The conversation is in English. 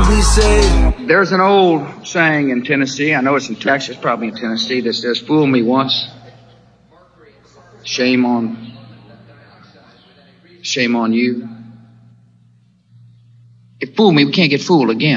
be saved. There's an old saying in Tennessee, I know it's in Texas, probably in Tennessee, that says, fool me once, shame on you. If fool me, we can't get fooled again.